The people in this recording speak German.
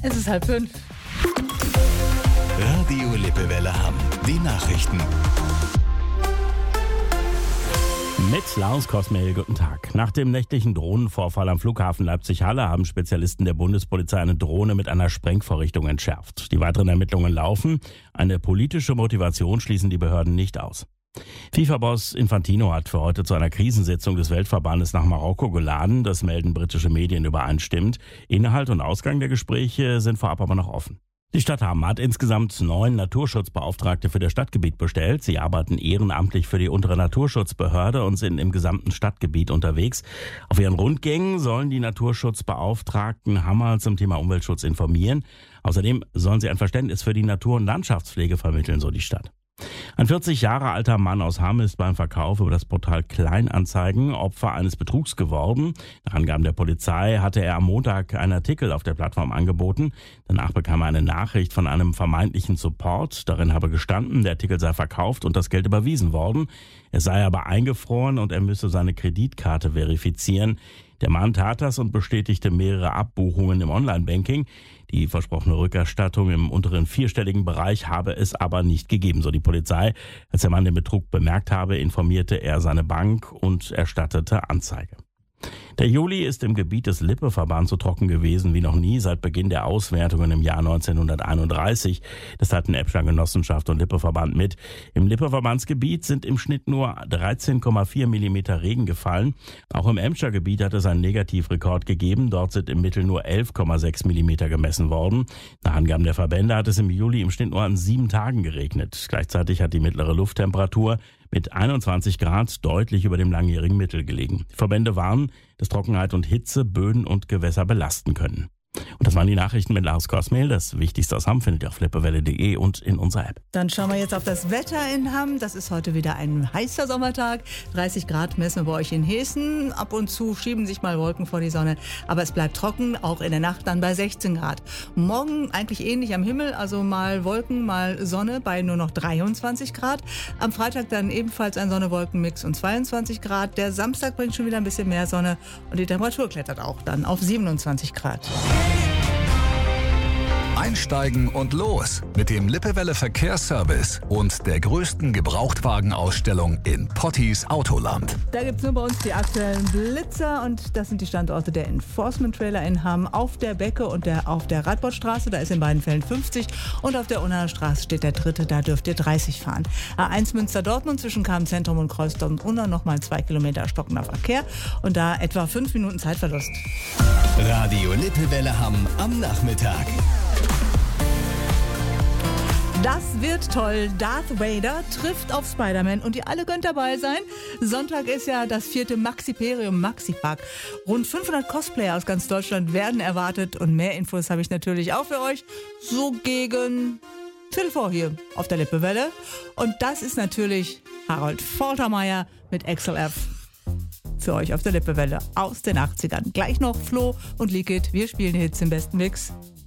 Es ist 4:30. Radio Lippewelle Hamm. Die Nachrichten. Mit Lars Kosmel, guten Tag. Nach dem nächtlichen Drohnenvorfall am Flughafen Leipzig-Halle haben Spezialisten der Bundespolizei eine Drohne mit einer Sprengvorrichtung entschärft. Die weiteren Ermittlungen laufen. Eine politische Motivation schließen die Behörden nicht aus. FIFA-Boss Infantino hat für heute zu einer Krisensitzung des Weltverbandes nach Marokko geladen. Das melden britische Medien übereinstimmend. Inhalt und Ausgang der Gespräche sind vorab aber noch offen. Die Stadt Hamm hat insgesamt 9 Naturschutzbeauftragte für das Stadtgebiet bestellt. Sie arbeiten ehrenamtlich für die untere Naturschutzbehörde und sind im gesamten Stadtgebiet unterwegs. Auf ihren Rundgängen sollen die Naturschutzbeauftragten Hammer zum Thema Umweltschutz informieren. Außerdem sollen sie ein Verständnis für die Natur- und Landschaftspflege vermitteln, so die Stadt. Ein 40 Jahre alter Mann aus Hamm ist beim Verkauf über das Portal Kleinanzeigen Opfer eines Betrugs geworden. Nach Angaben der Polizei hatte er am Montag einen Artikel auf der Plattform angeboten. Danach bekam er eine Nachricht von einem vermeintlichen Support. Darin habe gestanden, der Artikel sei verkauft und das Geld überwiesen worden. Es sei aber eingefroren und er müsse seine Kreditkarte verifizieren. Der Mann tat das und bestätigte mehrere Abbuchungen im Online-Banking. Die versprochene Rückerstattung im unteren 4-stelligen Bereich habe es aber nicht gegeben, so die Polizei. Als der Mann den Betrug bemerkt habe, informierte er seine Bank und erstattete Anzeige. Der Juli ist im Gebiet des Lippe-Verbands so trocken gewesen wie noch nie seit Beginn der Auswertungen im Jahr 1931. Das teilten Ebscher Genossenschaft und Lippe-Verband mit. Im Lippe-Verbandsgebiet sind im Schnitt nur 13,4 Millimeter Regen gefallen. Auch im Emscher Gebiet hat es einen Negativrekord gegeben. Dort sind im Mittel nur 11,6 Millimeter gemessen worden. Nach Angaben der Verbände hat es im Juli im Schnitt nur an 7 Tagen geregnet. Gleichzeitig hat die mittlere Lufttemperatur mit 21 Grad deutlich über dem langjährigen Mittel gelegen. Die Verbände warnen, dass Trockenheit und Hitze Böden und Gewässer belasten können. Und das waren die Nachrichten mit Lars Kosmel. Das Wichtigste aus Hamm findet ihr auf lippewelle.de und in unserer App. Dann schauen wir jetzt auf das Wetter in Hamm. Das ist heute wieder ein heißer Sommertag. 30 Grad messen wir bei euch in Hessen. Ab und zu schieben sich mal Wolken vor die Sonne. Aber es bleibt trocken, auch in der Nacht dann bei 16 Grad. Morgen eigentlich ähnlich am Himmel, also mal Wolken, mal Sonne bei nur noch 23 Grad. Am Freitag dann ebenfalls ein Sonne-Wolken-Mix und 22 Grad. Der Samstag bringt schon wieder ein bisschen mehr Sonne und die Temperatur klettert auch dann auf 27 Grad. Einsteigen und los mit dem Lippewelle Verkehrsservice und der größten Gebrauchtwagenausstellung in Potties Autoland. Da gibt es nur bei uns die aktuellen Blitzer und das sind die Standorte der Enforcement Trailer in Hamm auf der Becke und auf der Radbordstraße. Da ist in beiden Fällen 50 und auf der Unnaer Straße steht der dritte, da dürft ihr 30 fahren. A1 Münster-Dortmund zwischen Kamm-Zentrum und Kreuz Dortmund-Unna nochmal 2 Kilometer stockender Verkehr und da etwa 5 Minuten Zeitverlust. Radio Lippewelle Hamm am Nachmittag. Das wird toll. Darth Vader trifft auf Spider-Man und ihr alle könnt dabei sein. Sonntag ist ja das 4. Maxiperium Maxipark. Rund 500 Cosplayer aus ganz Deutschland werden erwartet und mehr Infos habe ich natürlich auch für euch. So gegen Viertel vor hier auf der Lippewelle. Und das ist natürlich Harold Faltermeier mit XLF. Für euch auf der Lippewelle aus den 80ern. Gleich noch Flo und Liquid. Wir spielen die Hits im besten Mix.